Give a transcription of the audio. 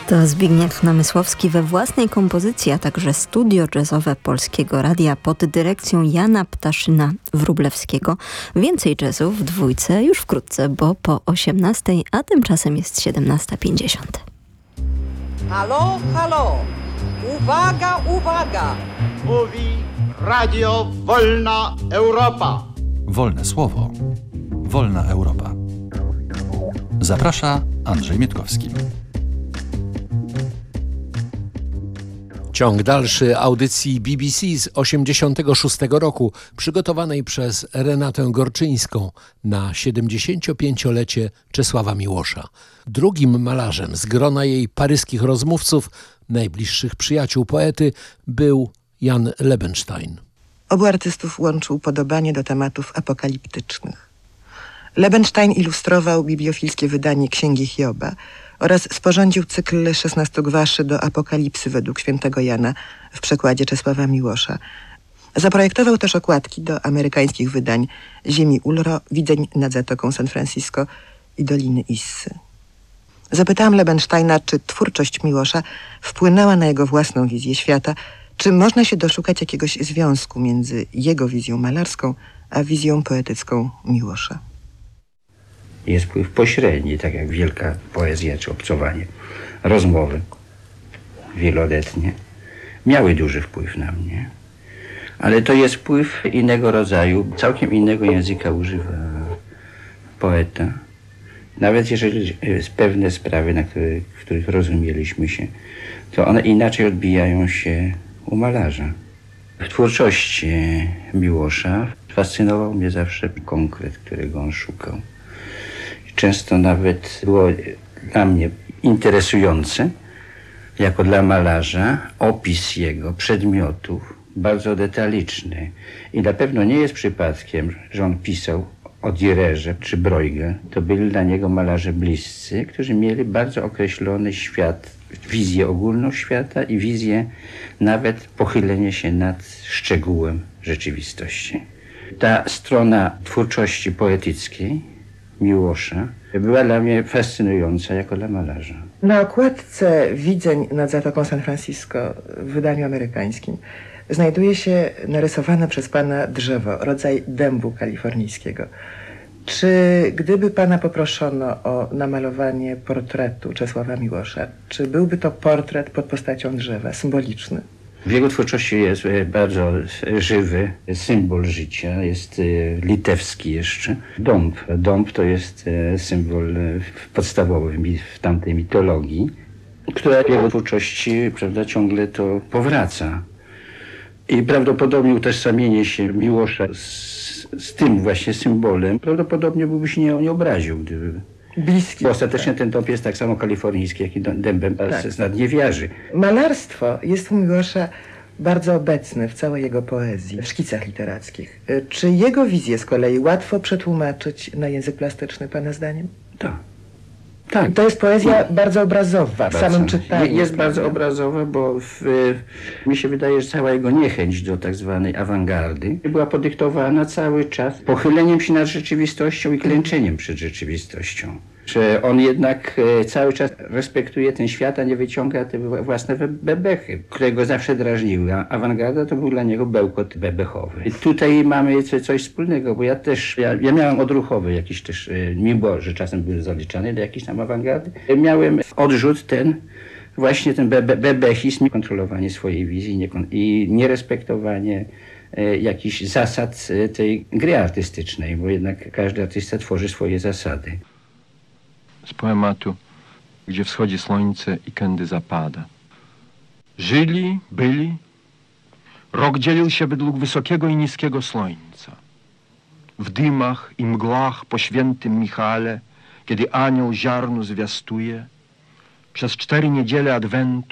To Zbigniew Namysłowski we własnej kompozycji, a także studio jazzowe Polskiego Radia pod dyrekcją Jana Ptaszyna-Wróblewskiego. Więcej jazzu w dwójce już wkrótce, bo po 18, a tymczasem jest 17:50. Halo, halo! Uwaga, uwaga! Mówi Radio Wolna Europa. Wolne słowo. Wolna Europa. Zaprasza Andrzej Mietkowski. Ciąg dalszy audycji BBC z 1986 roku, przygotowanej przez Renatę Gorczyńską na 75-lecie Czesława Miłosza. Drugim malarzem z grona jej paryskich rozmówców, najbliższych przyjaciół poety, był Jan Lebenstein. Obu artystów łączył upodobanie do tematów apokaliptycznych. Lebenstein ilustrował bibliofilskie wydanie Księgi Hioba oraz sporządził cykl 16 gwaszy do Apokalipsy według świętego Jana w przekładzie Czesława Miłosza. Zaprojektował też okładki do amerykańskich wydań Ziemi Ulro, Widzeń nad Zatoką San Francisco i Doliny Issy. Zapytałam Lebensteina, czy twórczość Miłosza wpłynęła na jego własną wizję świata, czy można się doszukać jakiegoś związku między jego wizją malarską a wizją poetycką Miłosza. Jest wpływ pośredni, tak jak wielka poezja czy obcowanie. Rozmowy wieloletnie miały duży wpływ na mnie. Ale to jest wpływ innego rodzaju, całkiem innego języka używa poeta. Nawet jeżeli pewne sprawy, w których rozumieliśmy się, to one inaczej odbijają się u malarza. W twórczości Miłosza fascynował mnie zawsze konkret, którego on szukał. Często nawet było dla mnie interesujące, jako dla malarza, opis jego przedmiotów, bardzo detaliczny. I na pewno nie jest przypadkiem, że on pisał o Dürerze czy Bruegel. To byli dla niego malarze bliscy, którzy mieli bardzo określony świat, wizję ogólną świata i wizję nawet pochylenia się nad szczegółem rzeczywistości. Ta strona twórczości poetyckiej Miłosza była dla mnie fascynująca jako dla malarza. Na okładce Widzeń nad Zatoką San Francisco w wydaniu amerykańskim znajduje się narysowane przez pana drzewo, rodzaj dębu kalifornijskiego. Czy gdyby pana poproszono o namalowanie portretu Czesława Miłosza, czy byłby to portret pod postacią drzewa, symboliczny? W jego twórczości jest bardzo żywy symbol życia, jest litewski jeszcze. Dąb. Dąb to jest symbol podstawowy w tamtej mitologii, która w jego twórczości, prawda, ciągle to powraca. I prawdopodobnie utożsamienie się Miłosza z tym właśnie symbolem, prawdopodobnie byłby się nie obraził, gdyby... Bliski. Bo ostatecznie ten dąb jest tak samo kalifornijski, jak i dębem z Nadniewiarzy. Malarstwo jest u Miłosza bardzo obecne w całej jego poezji, w szkicach literackich. Czy jego wizję z kolei łatwo przetłumaczyć na język plastyczny, pana zdaniem? Tak. Tak. To jest poezja bardzo obrazowa w samym czytaniu. Jest bardzo obrazowa, bo mi się wydaje, że cała jego niechęć do tak zwanej awangardy była podyktowana cały czas pochyleniem się nad rzeczywistością i klęczeniem przed rzeczywistością. Że on jednak cały czas respektuje ten świat, a nie wyciąga te własne bebechy, które go zawsze drażniły. A awangarda to był dla niego bełkot bebechowy. I tutaj mamy coś wspólnego, bo ja miałem odruchowy jakiś też, mimo że czasem były zaliczane do jakiejś tam awangardy, miałem odrzut właśnie ten bebechizm, kontrolowanie swojej wizji i nierespektowanie jakichś zasad tej gry artystycznej, bo jednak każdy artysta tworzy swoje zasady. Z poematu Gdzie wschodzi słońce i kędy zapada. Żyli, byli. Rok dzielił się według wysokiego i niskiego słońca. W dymach i mgłach po świętym Michale, kiedy anioł ziarnu zwiastuje, przez 4 niedziele Adwentu